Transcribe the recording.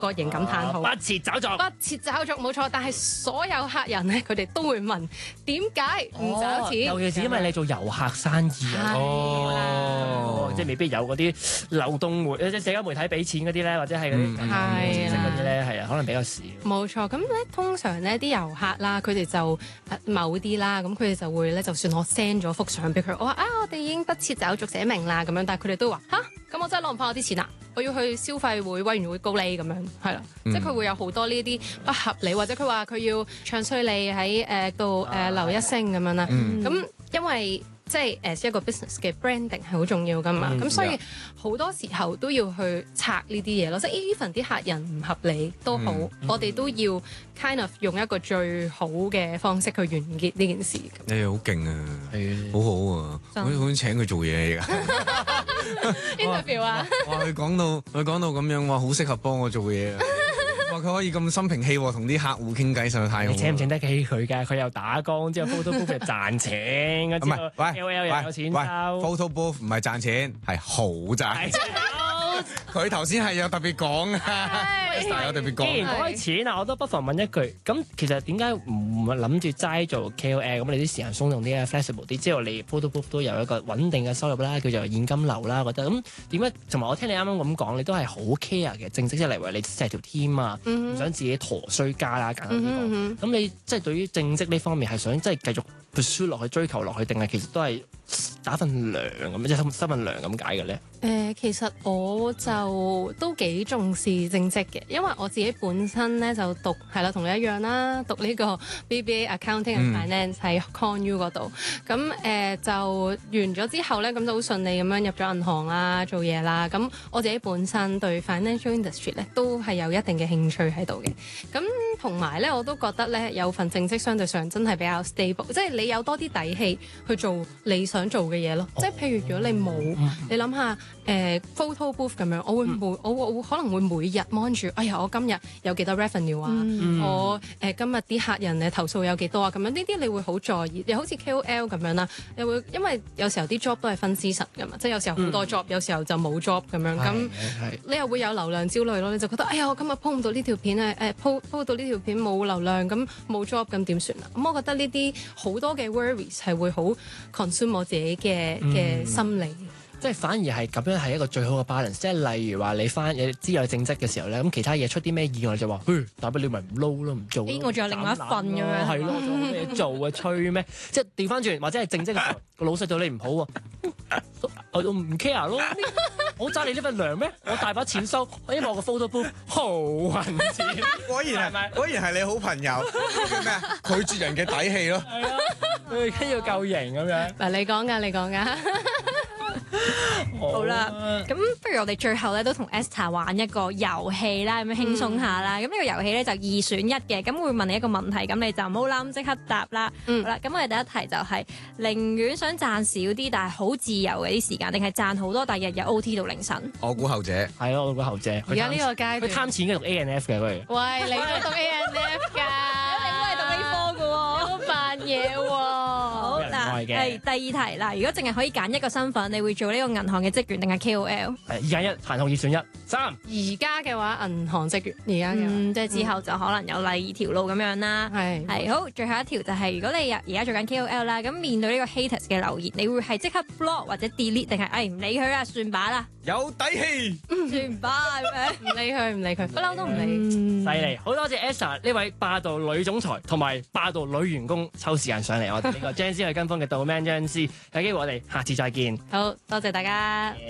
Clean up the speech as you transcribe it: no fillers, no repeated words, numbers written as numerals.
個型感嘆號， 不設找作， 不設找續冇錯。但係所有客人咧，佢哋都會問點解唔找錢？ 尤其是因為你做遊客生意啊，即係未必有嗰啲流動媒，即係社交媒體俾錢嗰啲咧，或者係嗰啲嗰啲咧，係啊，可能比較少。 冇錯，咁咧通常咧啲遊客啦，佢哋就某啲啦，咁佢哋就會咧，就算我 send 咗幅相俾佢，我話我哋已經不設找續寫明啦，咁樣，但係佢哋都話咁我真係攞唔翻我啲錢啦，我要去消費會委員會告你咁樣，係啦，即係佢會有好多呢啲不合理，或者佢話佢要唱衰你喺度留一聲咁樣啦，咁因為即係一個 business 嘅 branding 係好重要噶嘛，咁所以好多時候都要去拆呢啲嘢咯，即係 even 啲客人唔合理都好，我哋都要 kind of 用一個最好嘅方式去完結呢件事。 你好勁啊，好好啊，好想請佢做嘢而家。 interview 啊！ 哇，佢講到咁樣，哇，好適合幫我做嘢啊！哇，佢可以咁心平氣和同啲客戶傾偈，實在太好。 你請唔請得起佢㗎？佢又打工，之後 photo booth 又賺錢， 唔係，喂 KOL 又有錢收。 photo booth 唔係賺錢，係好賺。佢頭先係有特別講啊，有特別講。 既然講起錢啊，我都不妨問一句，咁其實點解唔諗住齋做 KOL？咁你啲時間鬆動啲啊 flexible 啲，之後你 photo booth 都有一個穩定嘅收入啦，叫做現金流啦，覺得咁點解？同埋我聽你啱啱咁講，你都係好 care 嘅正職，即係例如你成條 team 啊，唔想自己陀衰家啦，簡單啲講。咁你即係對於正職呢方面係想即係繼續 pursue 落去追求落去，定係其實都係打份糧咁，即係收份糧咁解嘅咧？ 其實我就都幾重視正職嘅，因為我自己本身咧就讀係啦，同你一樣啦，讀呢個 BBA Accounting and Finance 喺 ConU 嗰度。咁就完咗之後咧，咁就好順利咁樣入咗銀行啦，做嘢啦。咁我自己本身對 financial industry 咧都係有一定嘅興趣喺度嘅。咁同埋咧，我都覺得咧有份正職相對上真係比較 stable，即係你有多啲底氣去做你想做嘅嘢咯。即係譬如如果你冇，你諗下photo booth 咁樣，我會可能會每日 mon 住，哎呀我今日有幾多 revenue 啊，我今日啲客人投訴有幾多啊，咁樣呢啲你會好在意，又好似 KOL 咁樣啦，你會因為有時候啲 job 都係分 season 噶嘛，即係有時候好多 job，有時候就冇 job 咁樣，咁你又會有流量焦慮咯，你就覺得哎呀我今日 po 唔到呢條片po 到呢條片冇流量，咁冇 job 咁點算啊？咁我覺得呢啲好多嘅 worries 係會好 consume 我自己嘅心理。 即係反而係咁樣係一個最好嘅 balance，即係例如話你知有正職嘅時候咧，咁其他嘢出啲咩意外就話，大不了咪唔撈咯，唔做。 我仲有另外一份咁樣。 係咯，仲有咩做啊？吹咩？即係調翻轉，或者係正職嘅時候，個老細對你唔好喎，我唔 care 咯。我揸你呢份糧咩？我大把錢收，因為我個 photo booth 好揾錢。 果然係你好朋友，叫咩啊？拒絕人嘅底氣咯。 係啊，佢跟住夠型咁樣。 嗱，你講㗎。 好啦，咁不如我哋最後咧都同 Esther 玩一個遊戲啦，咁樣輕鬆下啦。咁呢個遊戲咧就二選一嘅，咁會問你一個問題，咁你就唔好諗即刻答啦。好啦，咁我哋第一題就係寧願想賺少啲，但係好自由嘅啲時間，定係賺好多，但係日日 OT 到凌晨？ 我估後者。 係咯，我估後者。 而家呢個階段， 佢貪錢嘅讀 A&F 嘅佢。 喂，你都讀 A&F 㗎？ 你都係讀呢科嘅喎， 都扮嘢喎。 好嗱，係第二題嗱，如果淨係可以揀一個身份，你會做呢個銀行嘅職員定係 KOL？ 2揀1，殘酷二選一。3。 而家嘅話，銀行職員。而家嘅， 即係之後就可能有第二條路咁樣啦。係好，最後一條就係如果你而家做緊 KOL 啦，咁面對呢個 haters 嘅留言，你會係即刻 block 或者 delete 定係唔理佢啦，算把啦？ 有底氣， 算把係咪？ 唔理佢，不嬲都唔理。 犀利，好多謝 Esther 呢位霸道女總裁同埋霸道女員工抽時間上嚟我哋呢個 Gen Z 去跟風嘅 Domain Gen Z，有機會我哋下次再見。 好多謝大家。